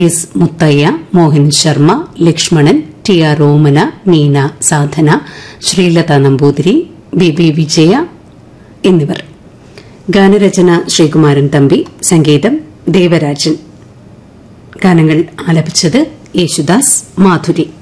S Muthaiah, Mohan Sharma, Lakshmanan, T R ഓമന, നീന, സാധന, Sreelatha Namboothiri, B B വിജയ എന്നിവർ. ഗാനരചന ശ്രീകുമാരൻ തമ്പി, സംഗീതം ദേവരാജൻ. ഗാനങ്ങൾ ആലപിച്ചത് യേശുദാസ്, മാധുരി.